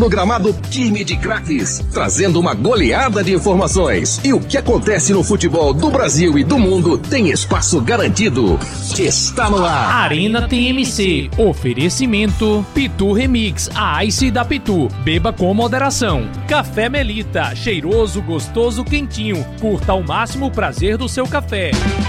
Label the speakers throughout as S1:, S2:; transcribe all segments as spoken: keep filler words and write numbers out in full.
S1: Programado time de craques, trazendo uma goleada de informações. E o que acontece no futebol do Brasil e do mundo tem espaço garantido. Está no ar.
S2: Arena T M C. Oferecimento Pitu Remix, a Ice da Pitu. Beba com moderação. Café Melita, cheiroso, gostoso, quentinho. Curta ao máximo o prazer do seu café.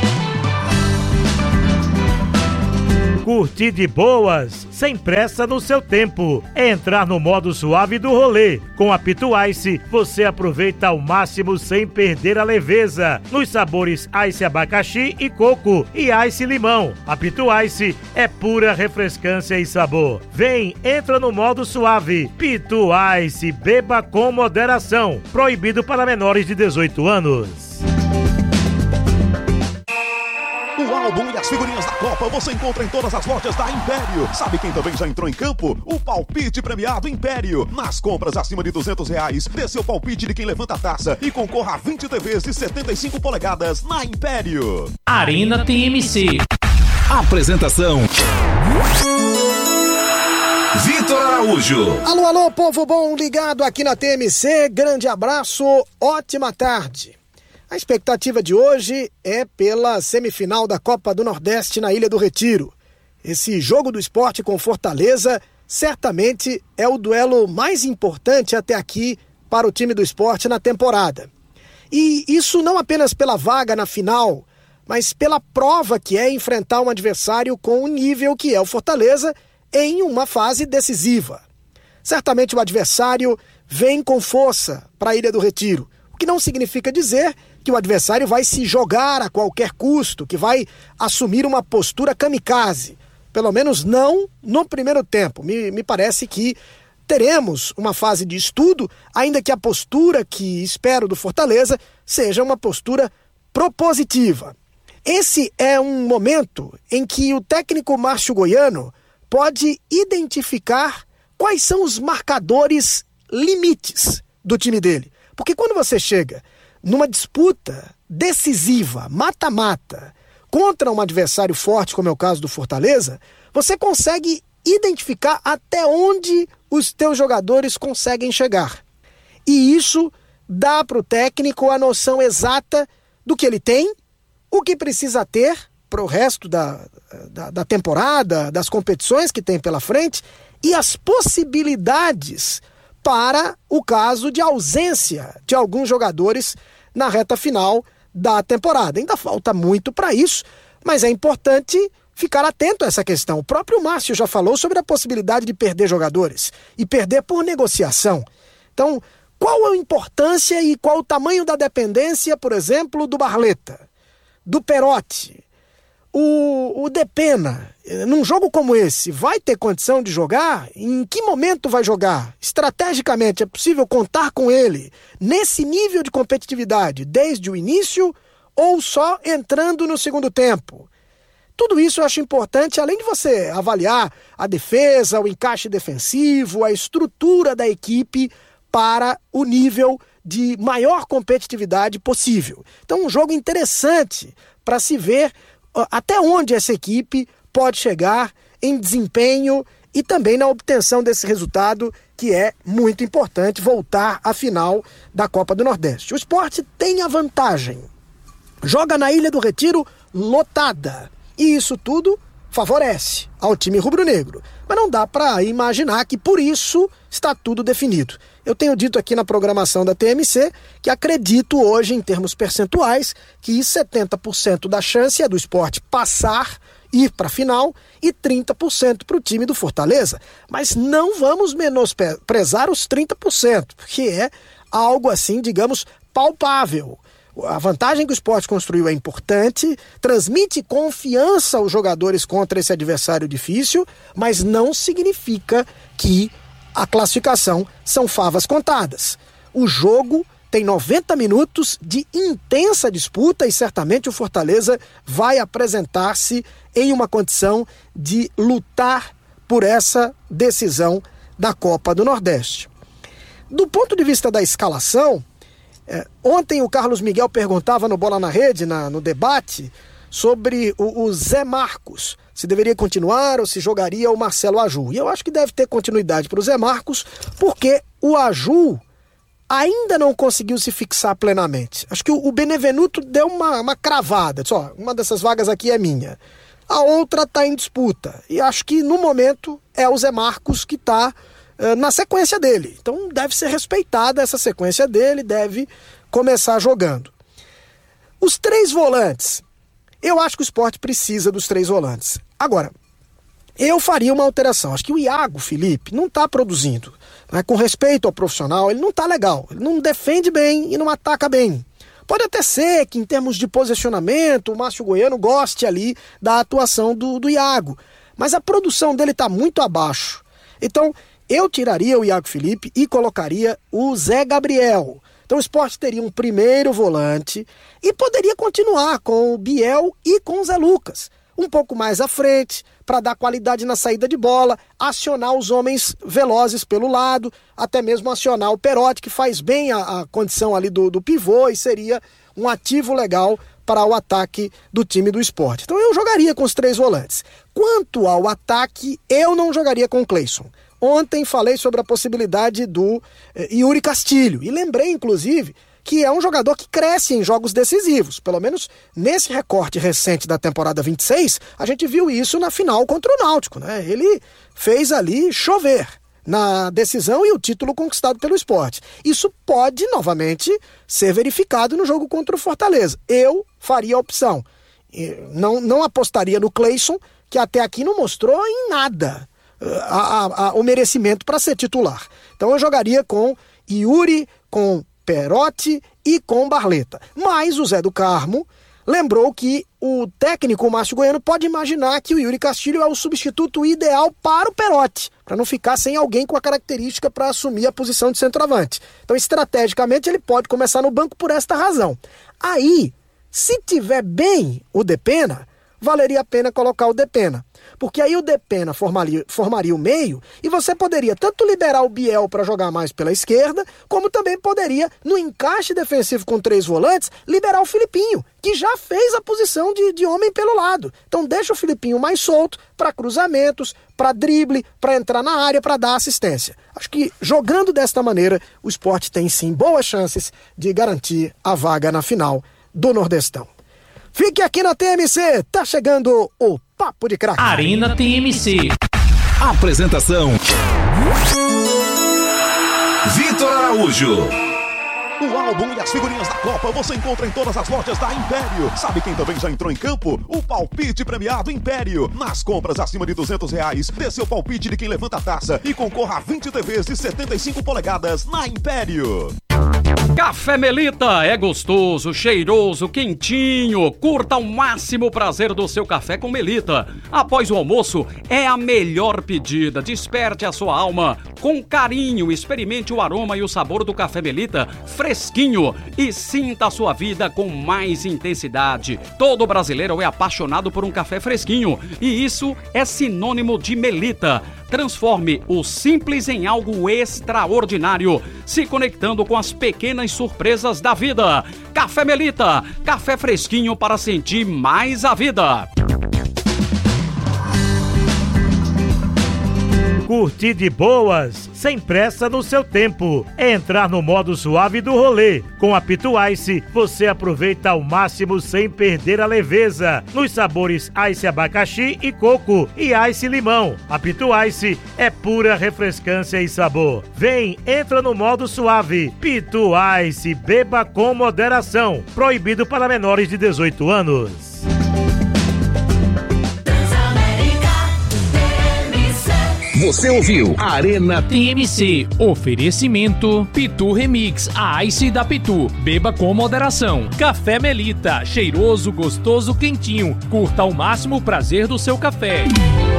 S3: Curtir de boas, sem pressa no seu tempo. É entrar no modo suave do rolê. Com a Pitu Ice, você aproveita ao máximo sem perder a leveza. Nos sabores Ice abacaxi e coco e Ice limão. A Pitu Ice é pura refrescância e sabor. Vem, entra no modo suave. Pitu Ice, beba com moderação. Proibido para menores de dezoito anos.
S4: O álbum e as figurinhas da Copa você encontra em todas as lojas da Império. Sabe quem também já entrou em campo? O palpite premiado Império. Nas compras acima de duzentos reais, dê seu palpite de quem levanta a taça e concorra a vinte T Vs de setenta e cinco polegadas na Império.
S2: Arena T M C.
S1: Apresentação: Vitor Araújo.
S5: Alô, alô, povo bom ligado aqui na T M C. Grande abraço, ótima tarde. A expectativa de hoje é pela semifinal da Copa do Nordeste na Ilha do Retiro. Esse jogo do Sport com Fortaleza certamente é o duelo mais importante até aqui para o time do Sport na temporada. E isso não apenas pela vaga na final, mas pela prova que é enfrentar um adversário com o nível que é o Fortaleza em uma fase decisiva. Certamente o adversário vem com força para a Ilha do Retiro, o que não significa dizer que o adversário vai se jogar a qualquer custo, que vai assumir uma postura kamikaze. Pelo menos não no primeiro tempo. Me, me parece que teremos uma fase de estudo, ainda que a postura que espero do Fortaleza seja uma postura propositiva. Esse é um momento em que o técnico Márcio Goiano pode identificar quais são os marcadores limites do time dele. Porque quando você chega numa disputa decisiva, mata-mata, contra um adversário forte, como é o caso do Fortaleza, você consegue identificar até onde os teus jogadores conseguem chegar. E isso dá para o técnico a noção exata do que ele tem, o que precisa ter para o resto da, da, da temporada, das competições que tem pela frente, e as possibilidades para o caso de ausência de alguns jogadores na reta final da temporada. Ainda falta muito para isso, mas é importante ficar atento a essa questão. O próprio Márcio já falou sobre a possibilidade de perder jogadores e perder por negociação. Então, qual a importância e qual o tamanho da dependência, por exemplo, do Barleta, do Perotti, o, o Depena? Num jogo como esse, vai ter condição de jogar? Em que momento vai jogar? Estrategicamente, é possível contar com ele nesse nível de competitividade desde o início ou só entrando no segundo tempo? Tudo isso eu acho importante, além de você avaliar a defesa, o encaixe defensivo, a estrutura da equipe para o nível de maior competitividade possível. Então, um jogo interessante para se ver até onde essa equipe pode chegar em desempenho e também na obtenção desse resultado que é muito importante, voltar à final da Copa do Nordeste. O Sport tem a vantagem, joga na Ilha do Retiro lotada, e isso tudo favorece ao time rubro-negro. Mas não dá para imaginar que por isso está tudo definido. Eu tenho dito aqui na programação da T M C que acredito hoje, em termos percentuais, que setenta por cento da chance é do Sport passar, ir para a final, e trinta por cento para o time do Fortaleza. Mas não vamos menosprezar os trinta por cento, porque é algo assim, digamos, palpável. A vantagem que o Sport construiu é importante, transmite confiança aos jogadores contra esse adversário difícil, mas não significa que a classificação são favas contadas. O jogo tem noventa minutos de intensa disputa e certamente o Fortaleza vai apresentar-se em uma condição de lutar por essa decisão da Copa do Nordeste. Do ponto de vista da escalação, é, ontem o Carlos Miguel perguntava no Bola na Rede, na, no debate, sobre o, o Zé Marcos, se deveria continuar ou se jogaria o Marcelo Aju. E eu acho que deve ter continuidade para o Zé Marcos, porque o Aju ainda não conseguiu se fixar plenamente. Acho que o, o Benevenuto deu uma, uma cravada, disse, ó, uma dessas vagas aqui é minha. A outra está em disputa. E acho que no momento é o Zé Marcos que está uh, na sequência dele. Então deve ser respeitada essa sequência dele, deve começar jogando. Os três volantes. Eu acho que o Sport precisa dos três volantes. Agora, eu faria uma alteração. Acho que o Iago Felipe não está produzindo. Né? Com respeito ao profissional, ele não está legal. Ele não defende bem e não ataca bem. Pode até ser que em termos de posicionamento o Márcio Goiano goste ali da atuação do, do Iago. Mas a produção dele está muito abaixo. Então, eu tiraria o Iago Felipe e colocaria o Zé Gabriel. Então o Sport teria um primeiro volante e poderia continuar com o Biel e com o Zé Lucas. Um pouco mais à frente, para dar qualidade na saída de bola, acionar os homens velozes pelo lado, até mesmo acionar o Perotti, que faz bem a, a condição ali do, do pivô e seria um ativo legal para o ataque do time do Sport. Então eu jogaria com os três volantes. Quanto ao ataque, eu não jogaria com o Cleison. Ontem falei sobre a possibilidade do eh, Yuri Castilho e lembrei, inclusive, que é um jogador que cresce em jogos decisivos. Pelo menos nesse recorte recente da temporada vinte e seis, a gente viu isso na final contra o Náutico, né? Ele fez ali chover na decisão e o título conquistado pelo Sport. Isso pode, novamente, ser verificado no jogo contra o Fortaleza. Eu faria a opção. Não, não apostaria no Cleison, que até aqui não mostrou em nada A, a, a, o merecimento para ser titular. Então eu jogaria com Yuri, com Perotti e com Barleta. Mas o Zé do Carmo lembrou que o técnico Márcio Goiano pode imaginar que o Yuri Castilho é o substituto ideal para o Perotti, para não ficar sem alguém com a característica para assumir a posição de centroavante. Então estrategicamente ele pode começar no banco por esta razão. Aí, se tiver bem o Depena, valeria a pena colocar o Depena. Porque aí o Depena formaria, formaria o meio e você poderia tanto liberar o Biel para jogar mais pela esquerda, como também poderia, no encaixe defensivo com três volantes, liberar o Filipinho, que já fez a posição de, de homem pelo lado. Então deixa o Filipinho mais solto para cruzamentos, para drible, para entrar na área, para dar assistência. Acho que jogando desta maneira, o Sport tem sim boas chances de garantir a vaga na final do Nordestão. Fique aqui na T M C, tá chegando o Papo de Craque.
S2: Arena T M C.
S1: Apresentação: Vitor Araújo.
S4: O álbum e as figurinhas da Copa você encontra em todas as lojas da Império. Sabe quem também já entrou em campo? O palpite premiado Império. Nas compras acima de duzentos reais, dê seu palpite de quem levanta a taça e concorra a vinte T Vs de setenta e cinco polegadas na Império.
S6: Café Melita é gostoso, cheiroso, quentinho. Curta ao máximo o prazer do seu café com Melita. Após o almoço, é a melhor pedida. Desperte a sua alma com carinho. Experimente o aroma e o sabor do café Melita fresquinho e sinta a sua vida com mais intensidade. Todo brasileiro é apaixonado por um café fresquinho e isso é sinônimo de Melita. Transforme o simples em algo extraordinário, se conectando com as pequenas surpresas da vida. Café Melita, café fresquinho para sentir mais a vida.
S3: Curtir de boas, sem pressa no seu tempo. É entrar no modo suave do rolê. Com a Pitu Ice, você aproveita ao máximo sem perder a leveza. Nos sabores Ice Abacaxi e Coco e Ice Limão. A Pitu Ice é pura refrescância e sabor. Vem, entra no modo suave. Pitu Ice, beba com moderação. Proibido para menores de dezoito anos.
S1: Você ouviu Arena
S2: T M C. Oferecimento Pitu Remix, a Ice da Pitu. Beba com moderação. Café Melita, cheiroso, gostoso, quentinho. Curta ao máximo o prazer do seu café.